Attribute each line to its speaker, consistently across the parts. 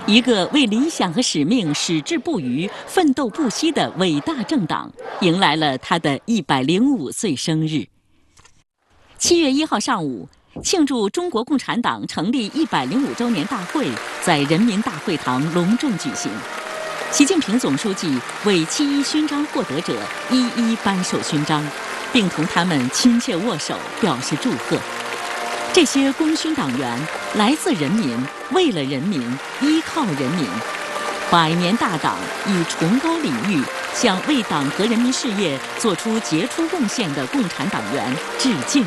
Speaker 1: 一个为理想和使命矢志不渝、奋斗不息的伟大政党，迎来了他的105岁生日。7月1号上午，庆祝中国共产党成立105周年大会在人民大会堂隆重举行。习近平总书记为7·1勋章获得者一一颁授勋章，并同他们亲切握手，表示祝贺。这些功勋党员来自人民，为了人民，依靠人民。100年大党以崇高礼遇向为党和人民事业做出杰出贡献的共产党员致敬。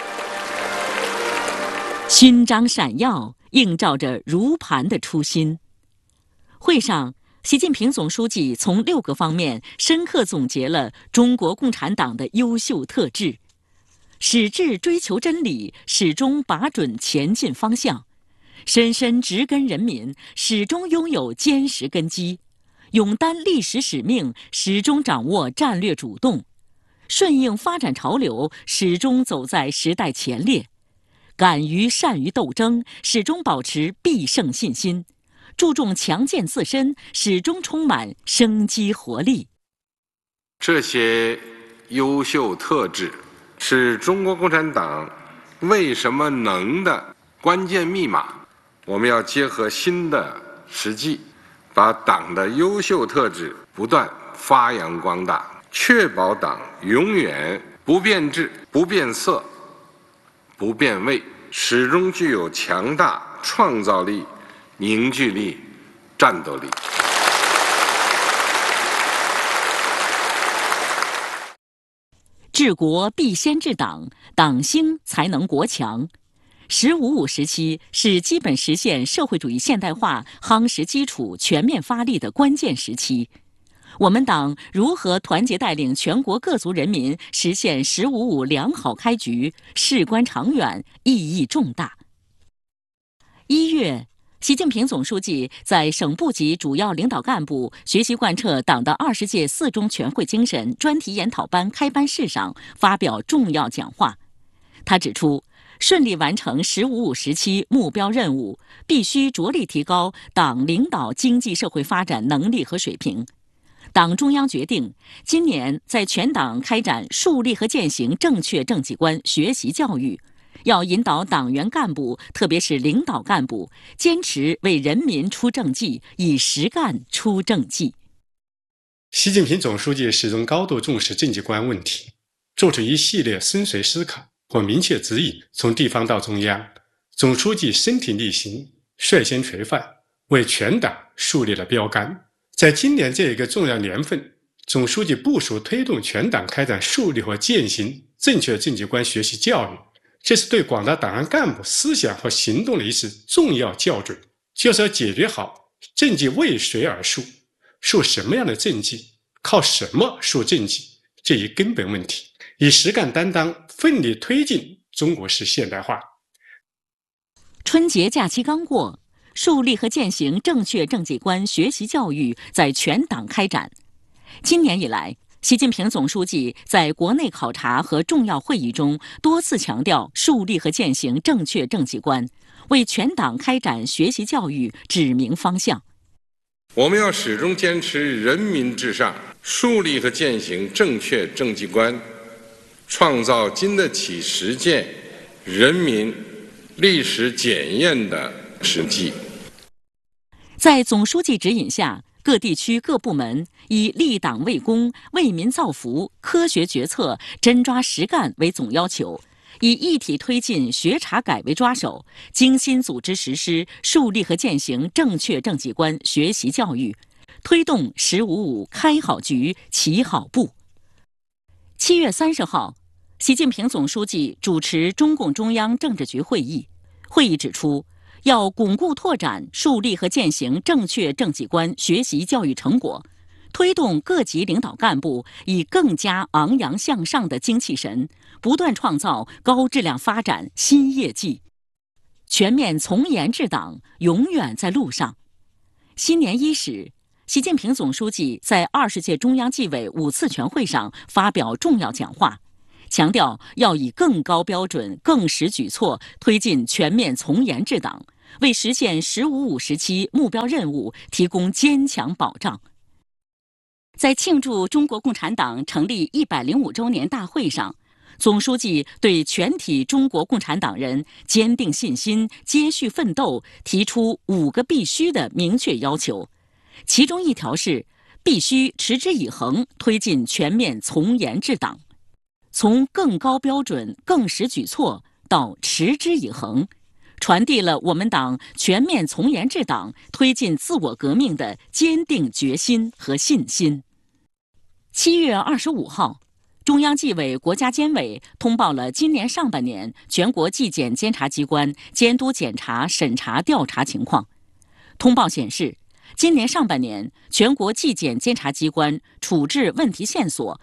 Speaker 1: 勋章闪耀，映照着如磐的初心。会上，习近平总书记从6个方面深刻总结了中国共产党的优秀特质：矢志追求真理，始终把准前进方向；深深植根人民，始终拥有坚实根基；勇担历史使命，始终掌握战略主动；顺应发展潮流，始终走在时代前列；敢于善于斗争，始终保持必胜信心；注重强健自身，始终充满生机活力。
Speaker 2: 这些优秀特质是中国共产党为什么能的关键密码。我们要结合新的实际，把党的优秀特质不断发扬光大，确保党永远不变质、不变色、不变味，始终具有强大创造力、凝聚力、战斗力。
Speaker 1: 治国必先治党，党兴才能国强。“15·5”时期是基本实现社会主义现代化夯实基础、全面发力的关键时期。我们党如何团结带领全国各族人民实现“15·5”良好开局，事关长远，意义重大。1月，习近平总书记在省部级主要领导干部学习贯彻党的20届4中全会精神专题研讨班开班式上发表重要讲话。他指出，顺利完成“15·5”时期目标任务，必须着力提高党领导经济社会发展能力和水平。党中央决定，今年在全党开展树立和践行正确政绩观学习教育，要引导党员干部，特别是领导干部，坚持为人民出政绩，以实干出政绩。
Speaker 3: 习近平总书记始终高度重视政绩观问题，做出一系列深邃思考或明确指引，从地方到中央，总书记身体力行，率先垂范，为全党树立了标杆。在今年这一个重要年份，总书记部署推动全党开展树立和践行正确政绩观学习教育，这是对广大党员干部思想和行动的一次重要校准，就是要解决好政绩为谁而树，树什么样的政绩，靠什么树政绩这一根本问题，以实干担当，奋力推进中国式现代化。
Speaker 1: 春节假期刚过，树立和践行正确政绩观学习教育在全党开展。今年以来，习近平总书记在国内考察和重要会议中多次强调树立和践行正确政绩观，为全党开展学习教育指明方向。
Speaker 2: 我们要始终坚持人民至上，树立和践行正确政绩观，创造经得起实践、人民历史检验的实际。
Speaker 1: 在总书记指引下，各地区各部门以立党为公、为民造福、科学决策、真抓实干为总要求，以一体推进学查改为抓手，精心组织实施树立和践行正确政绩观学习教育，推动“15·5”开好局、起好步。7月30号，习近平总书记主持中共中央政治局会议，会议指出，要巩固拓展树立和践行正确政绩观学习教育成果，推动各级领导干部以更加昂扬向上的精气神，不断创造高质量发展新业绩。全面从严治党永远在路上。新年伊始，习近平总书记在20届中央纪委5次全会上发表重要讲话，强调要以更高标准、更实举措推进全面从严治党， 为实现“十五五”时期目标任务提供坚强保障。在庆祝中国共产党成立105周年大会上，总书记对全体中国共产党人坚定信心、接续奋斗提出5个必须的明确要求，其中一条是必须持之以恒推进全面从严治党。从更高标准、更实举措到持之以恒，传递了我们党全面从严治党、推进自我革命的坚定决心和信心。7月25号，中央纪委国家监委通报了今年上半年全国纪检监察机关监督检查审查调查情况。通报显示，今年上半年全国纪检监察机关处置问题线索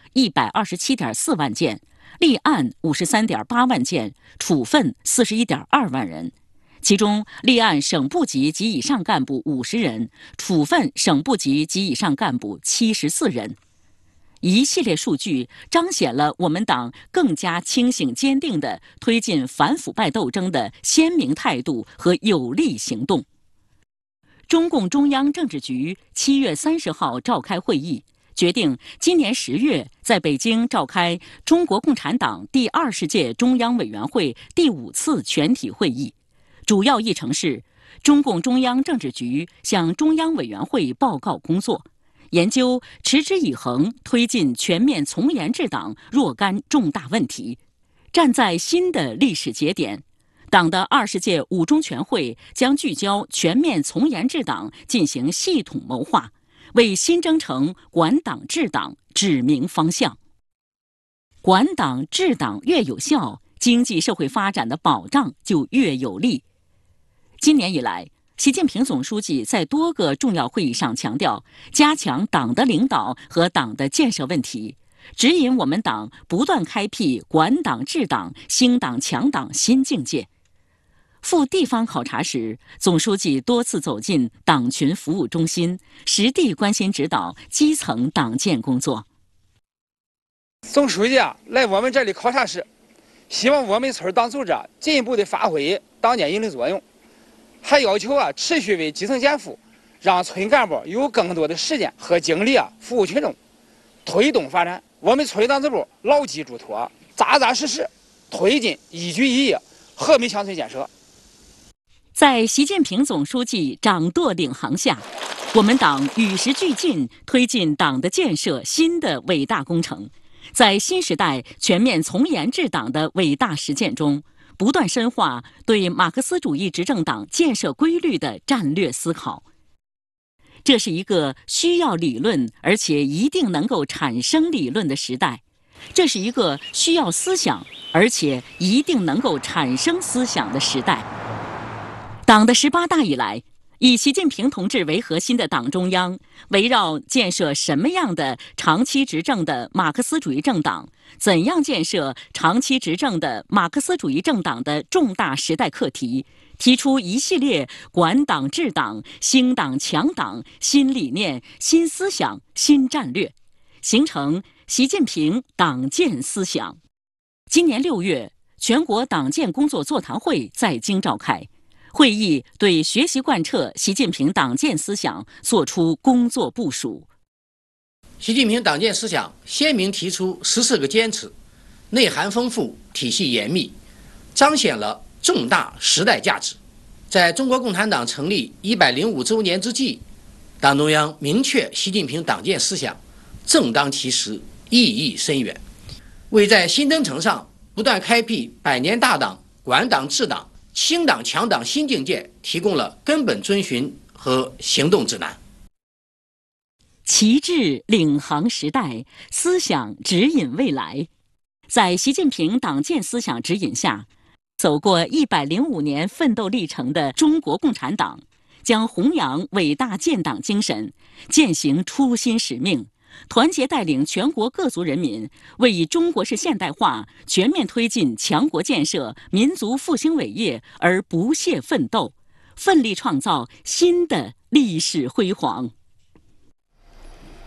Speaker 1: 127.4万件，立案53.8万件，处分41.2万人。其中，立案省部级及以上干部50人，处分省部级及以上干部74人。一系列数据彰显了我们党更加清醒坚定地推进反腐败斗争的鲜明态度和有力行动。中共中央政治局7月30号召开会议，决定今年10月在北京召开中国共产党第20届中央委员会第5次全体会议，主要议程是中共中央政治局向中央委员会报告工作，研究持之以恒推进全面从严治党若干重大问题。站在新的历史节点，党的20届5中全会将聚焦全面从严治党进行系统谋划，为新征程管党治党指明方向。管党治党越有效，经济社会发展的保障就越有力。今年以来，习近平总书记在多个重要会议上强调，加强党的领导和党的建设问题，指引我们党不断开辟管党治党、兴党强党新境界。赴地方考察时，总书记多次走进党群服务中心，实地关心指导基层党建工作。
Speaker 4: 总书记来我们这里考察时，希望我们村党组织进一步的发挥党建引领作用，还要求持续为基层减负，让村干部有更多的时间和精力服务群众，推动发展。我们村党支部牢记嘱托，扎扎实实推进一举一业和平乡村建设。
Speaker 1: 在习近平总书记掌舵领航下，我们党与时俱进，推进党的建设新的伟大工程，在新时代全面从严治党的伟大实践中，不断深化对马克思主义执政党建设规律的战略思考。这是一个需要理论，而且一定能够产生理论的时代；这是一个需要思想，而且一定能够产生思想的时代。党的18大以来，以习近平同志为核心的党中央，围绕建设什么样的长期执政的马克思主义政党，怎样建设长期执政的马克思主义政党的重大时代课题，提出一系列管党治党、兴党强党新理念、新思想、新战略，形成习近平党建思想。今年6月，全国党建工作座谈会在京召开。会议对学习贯彻习近平党建思想作出工作部署。
Speaker 5: 习近平党建思想鲜明提出14个坚持，内涵丰富，体系严密，彰显了重大时代价值。在中国共产党成立105周年之际，党中央明确习近平党建思想正当其时，意义深远，为在新征程上不断开辟百年大党、管党治党、兴党强党新境界提供了根本遵循和行动指南。
Speaker 1: 旗帜领航时代，思想指引未来。在习近平党建思想指引下，走过105年奋斗历程的中国共产党，将弘扬伟大建党精神，践行初心使命，团结带领全国各族人民为以中国式现代化全面推进强国建设、民族复兴伟业而不懈奋斗，奋力创造新的历史辉煌。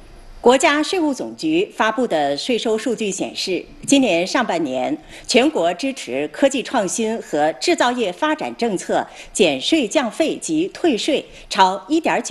Speaker 6: 国家税务总局发布的税收数据显示，今年上半年，全国支持科技创新和制造业发展政策减税降费及退税超1.9